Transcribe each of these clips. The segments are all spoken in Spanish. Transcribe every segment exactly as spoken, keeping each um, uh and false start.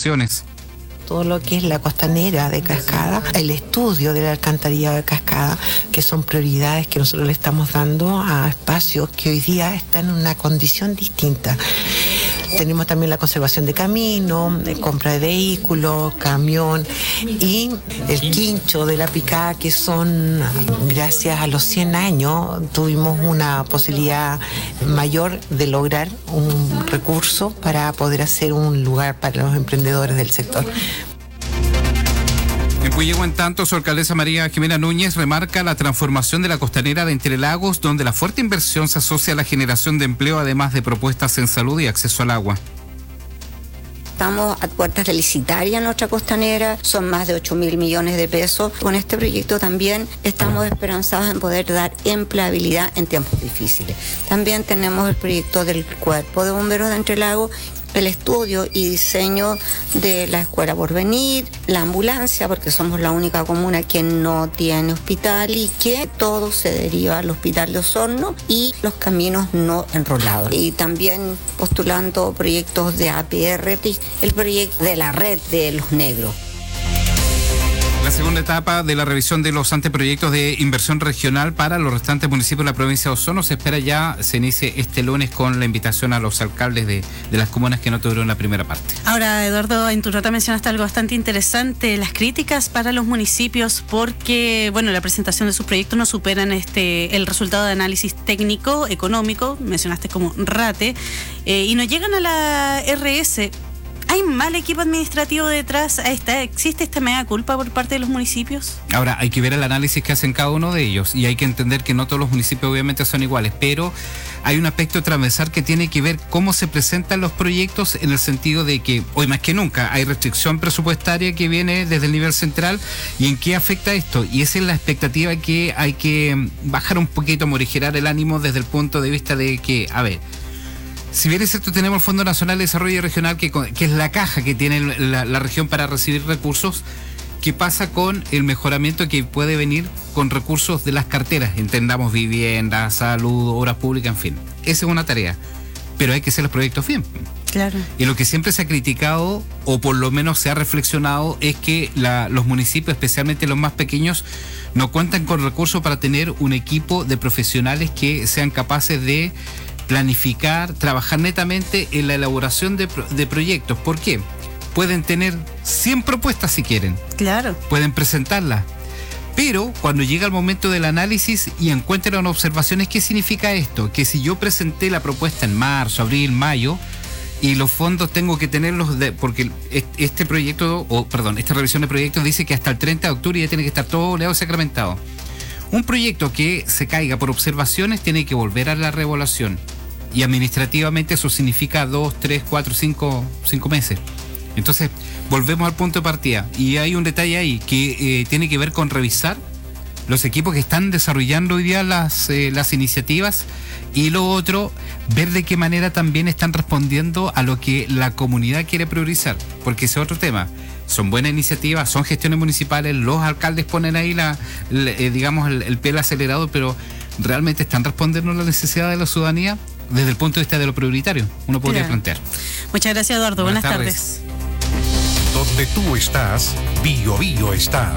inversiones. Todo lo que es la costanera de Cascada, el estudio del alcantarillado de Cascada, que son prioridades que nosotros le estamos dando a espacios que hoy día están en una condición distinta. Tenemos también la conservación de camino, compra de vehículos, camión y el quincho de la picada, que son, gracias a los cien años, tuvimos una posibilidad mayor de lograr un recurso para poder hacer un lugar para los emprendedores del sector. En Puyehue, en tanto, su alcaldesa María Jimena Núñez remarca la transformación de la costanera de Entre Lagos, donde la fuerte inversión se asocia a la generación de empleo, además de propuestas en salud y acceso al agua. Estamos a puertas de licitar ya nuestra costanera, son más de ocho mil millones de pesos. Con este proyecto también estamos esperanzados en poder dar empleabilidad en tiempos difíciles. También tenemos el proyecto del Cuerpo de Bomberos de Entre Lagos, el estudio y diseño de la Escuela Porvenir, la ambulancia, porque somos la única comuna que no tiene hospital y que todo se deriva al Hospital de Osorno, y los caminos no enrolados. Y también postulando proyectos de A P R, el proyecto de la red de los negros. La segunda etapa de la revisión de los anteproyectos de inversión regional para los restantes municipios de la provincia de Osorno se espera ya se inicie este lunes, con la invitación a los alcaldes de, de las comunas que no tuvieron la primera parte. Ahora, Eduardo, en tu nota mencionaste algo bastante interesante, las críticas para los municipios, porque bueno, la presentación de sus proyectos no superan este el resultado de análisis técnico, económico, mencionaste como RATE, eh, y no llegan a la R S. ¿Hay mal equipo administrativo detrás? ¿Está, ¿Existe esta mea culpa por parte de los municipios? Ahora, hay que ver el análisis que hacen cada uno de ellos, y hay que entender que no todos los municipios obviamente son iguales, pero hay un aspecto transversal que tiene que ver cómo se presentan los proyectos, en el sentido de que hoy más que nunca hay restricción presupuestaria que viene desde el nivel central, y en qué afecta esto, y esa es la expectativa que hay que bajar un poquito, morigerar el ánimo desde el punto de vista de que, a ver, si bien es cierto, tenemos el Fondo Nacional de Desarrollo Regional, que, que es la caja que tiene la, la región para recibir recursos, ¿qué pasa con el mejoramiento que puede venir con recursos de las carteras? Entendamos vivienda, salud, obras públicas, en fin. Esa es una tarea, pero hay que hacer los proyectos bien. Claro. Y lo que siempre se ha criticado, o por lo menos se ha reflexionado, es que la, los municipios, especialmente los más pequeños, no cuentan con recursos para tener un equipo de profesionales que sean capaces de planificar, trabajar netamente en la elaboración de, de proyectos. ¿Por qué? Pueden tener cien propuestas si quieren. Claro. Pueden presentarlas. Pero cuando llega el momento del análisis y encuentran observaciones, ¿qué significa esto? Que si yo presenté la propuesta en marzo, abril, mayo, y los fondos tengo que tenerlos, de, porque este proyecto, o perdón, esta revisión de proyectos dice que hasta el treinta de octubre ya tiene que estar todo oleado y sacramentado. Un proyecto que se caiga por observaciones tiene que volver a la reevaluación. Y administrativamente eso significa dos, tres, cuatro, cinco, cinco meses. Entonces, volvemos al punto de partida. Y hay un detalle ahí que eh, tiene que ver con revisar los equipos que están desarrollando hoy día las, eh, las iniciativas. Y lo otro, ver de qué manera también están respondiendo a lo que la comunidad quiere priorizar. Porque ese es otro tema. Son buenas iniciativas, son gestiones municipales, los alcaldes ponen ahí la, la eh, digamos el, el pie acelerador, pero ¿realmente están respondiendo a la necesidad de la ciudadanía? Desde el punto de vista de lo prioritario, uno podría claro. plantear. Muchas gracias, Eduardo. Buenas, Buenas tardes. tardes. Donde tú estás, Bio Bio está.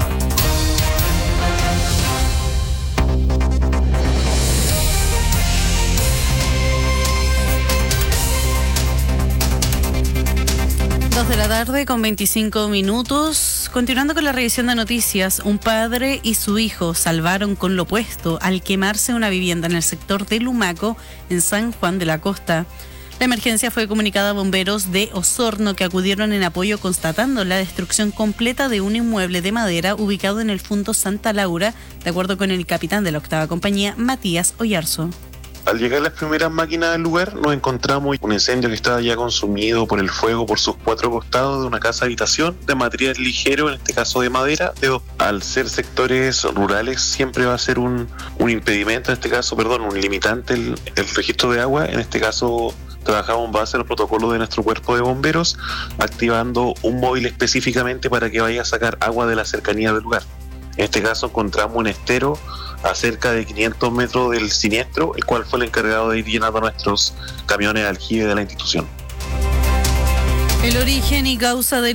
Dos de la tarde con veinticinco minutos. Continuando con la revisión de noticias, un padre y su hijo salvaron con lo opuesto al quemarse una vivienda en el sector de Lumaco, en San Juan de la Costa. La emergencia fue comunicada a bomberos de Osorno, que acudieron en apoyo constatando la destrucción completa de un inmueble de madera ubicado en el Fundo Santa Laura, de acuerdo con el capitán de la octava compañía, Matías Oyarzo. Al llegar las primeras máquinas al lugar, nos encontramos un incendio que estaba ya consumido por el fuego por sus cuatro costados de una casa habitación de material ligero, en este caso de madera. Pero al ser sectores rurales siempre va a ser un, un impedimento, en este caso, perdón, un limitante el, el registro de agua. En este caso trabajamos en base al protocolo de nuestro cuerpo de bomberos, activando un móvil específicamente para que vaya a sacar agua de la cercanía del lugar. En este caso encontramos un estero a cerca de quinientos metros del siniestro, el cual fue el encargado de ir llenando nuestros camiones de aljibe de la institución. El origen y causa de